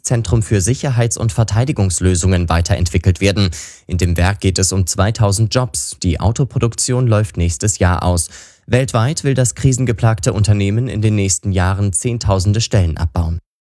Forschungszentrum für Sicherheits- und Verteidigungslösungen weiterentwickelt werden. In dem Werk geht es um 2000 Jobs. Die Autoproduktion läuft nächstes Jahr aus. Weltweit will das krisengeplagte Unternehmen in den nächsten Jahren Zehntausende Stellen abbauen.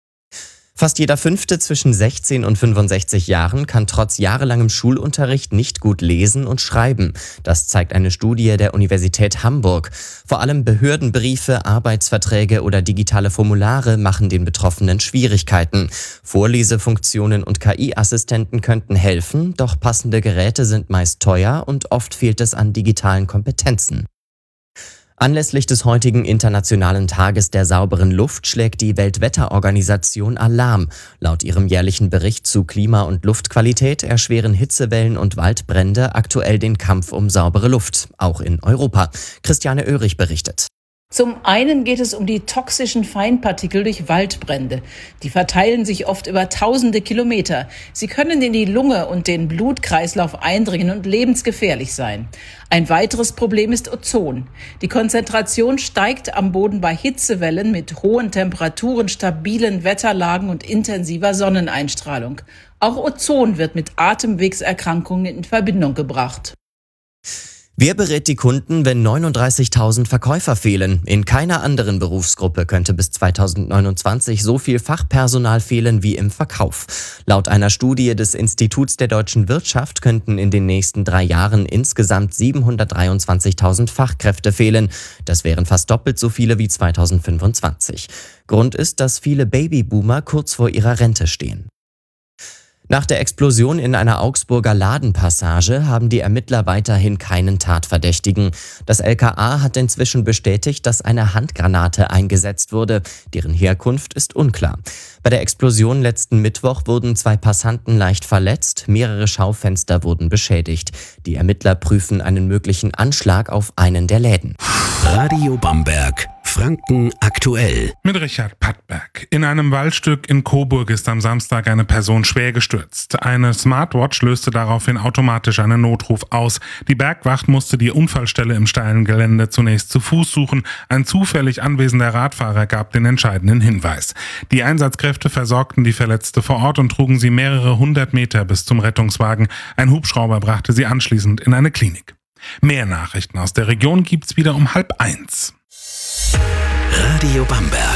Fast jeder Fünfte zwischen 16 und 65 Jahren kann trotz jahrelangem Schulunterricht nicht gut lesen und schreiben. Das zeigt eine Studie der Universität Hamburg. Vor allem Behördenbriefe, Arbeitsverträge oder digitale Formulare machen den Betroffenen Schwierigkeiten. Vorlesefunktionen und KI-Assistenten könnten helfen, doch passende Geräte sind meist teuer und oft fehlt es an digitalen Kompetenzen. Anlässlich des heutigen Internationalen Tages der sauberen Luft schlägt die Weltwetterorganisation Alarm. Laut ihrem jährlichen Bericht zu Klima- und Luftqualität erschweren Hitzewellen und Waldbrände aktuell den Kampf um saubere Luft, auch in Europa. Christiane Oehrig berichtet. Zum einen geht es um die toxischen Feinpartikel durch Waldbrände. Die verteilen sich oft über tausende Kilometer. Sie können in die Lunge und den Blutkreislauf eindringen und lebensgefährlich sein. Ein weiteres Problem ist Ozon. Die Konzentration steigt am Boden bei Hitzewellen mit hohen Temperaturen, stabilen Wetterlagen und intensiver Sonneneinstrahlung. Auch Ozon wird mit Atemwegserkrankungen in Verbindung gebracht. Wer berät die Kunden, wenn 39.000 Verkäufer fehlen? In keiner anderen Berufsgruppe könnte bis 2029 so viel Fachpersonal fehlen wie im Verkauf. Laut einer Studie des Instituts der deutschen Wirtschaft könnten in den nächsten 3 Jahren insgesamt 723.000 Fachkräfte fehlen. Das wären fast doppelt so viele wie 2025. Grund ist, dass viele Babyboomer kurz vor ihrer Rente stehen. Nach der Explosion in einer Augsburger Ladenpassage haben die Ermittler weiterhin keinen Tatverdächtigen. Das LKA hat inzwischen bestätigt, dass eine Handgranate eingesetzt wurde. Deren Herkunft ist unklar. Bei der Explosion letzten Mittwoch wurden 2 Passanten leicht verletzt, mehrere Schaufenster wurden beschädigt. Die Ermittler prüfen einen möglichen Anschlag auf einen der Läden. Radio Bamberg, Franken aktuell. Mit Richard Pattberg. In einem Waldstück in Coburg ist am Samstag eine Person schwer gestürzt. Eine Smartwatch löste daraufhin automatisch einen Notruf aus. Die Bergwacht musste die Unfallstelle im steilen Gelände zunächst zu Fuß suchen. Ein zufällig anwesender Radfahrer gab den entscheidenden Hinweis. Die Einsatzkräfte versorgten die Verletzte vor Ort und trugen sie mehrere 100 Meter bis zum Rettungswagen. Ein Hubschrauber brachte sie anschließend in eine Klinik. Mehr Nachrichten aus der Region gibt's wieder um 12:30. Radio Bamberg.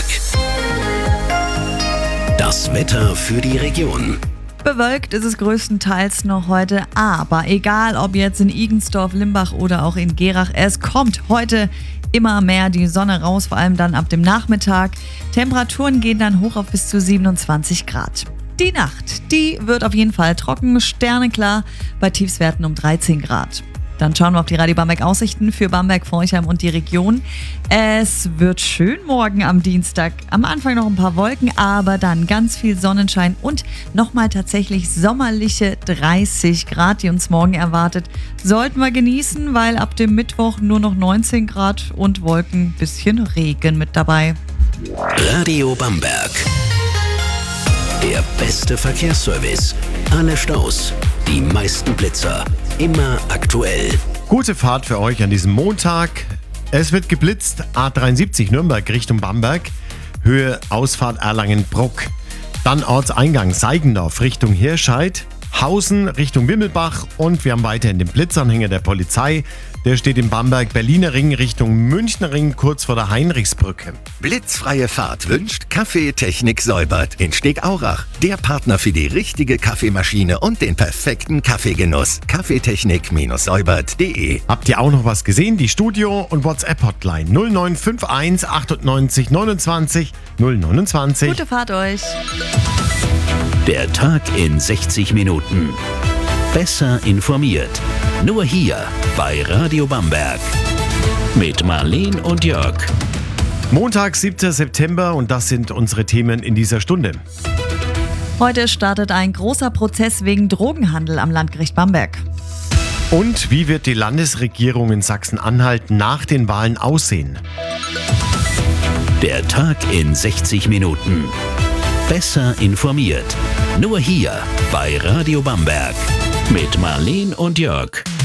Das Wetter für die Region. Bewölkt ist es größtenteils noch heute, aber egal ob jetzt in Igensdorf, Limbach oder auch in Gerach, es kommt heute immer mehr die Sonne raus, vor allem dann ab dem Nachmittag. Temperaturen gehen dann hoch auf bis zu 27 Grad. Die Nacht, die wird auf jeden Fall trocken, sterneklar, bei Tiefstwerten um 13 Grad. Dann schauen wir auf die Radio Bamberg Aussichten für Bamberg, Forchheim und die Region. Es wird schön morgen am Dienstag. Am Anfang noch ein paar Wolken, aber dann ganz viel Sonnenschein und nochmal tatsächlich sommerliche 30 Grad, die uns morgen erwartet. Sollten wir genießen, weil ab dem Mittwoch nur noch 19 Grad und Wolken, bisschen Regen mit dabei. Radio Bamberg. Der beste Verkehrsservice. Alle Staus, die meisten Blitzer. Immer aktuell. Gute Fahrt für euch an diesem Montag. Es wird geblitzt. A73 Nürnberg Richtung Bamberg. Höhe Ausfahrt Erlangen-Bruck. Dann Ortseingang Seigendorf Richtung Hirscheid. Hausen Richtung Wimmelbach. Und wir haben weiterhin den Blitzanhänger der Polizei. Der steht im Bamberg-Berliner Ring Richtung Münchner Ring kurz vor der Heinrichsbrücke. Blitzfreie Fahrt wünscht Kaffeetechnik Säubert in Stegaurach. Der Partner für die richtige Kaffeemaschine und den perfekten Kaffeegenuss. Kaffeetechnik-säubert.de. Habt ihr auch noch was gesehen? Die Studio- und WhatsApp-Hotline 0951 98 29 029. Gute Fahrt euch. Der Tag in 60 Minuten. Besser informiert. Nur hier bei Radio Bamberg. Mit Marleen und Jörg. Montag, 7. September und das sind unsere Themen in dieser Stunde. Heute startet ein großer Prozess wegen Drogenhandel am Landgericht Bamberg. Und wie wird die Landesregierung in Sachsen-Anhalt nach den Wahlen aussehen? Der Tag in 60 Minuten. Besser informiert. Nur hier bei Radio Bamberg. Mit Marleen und Jörg.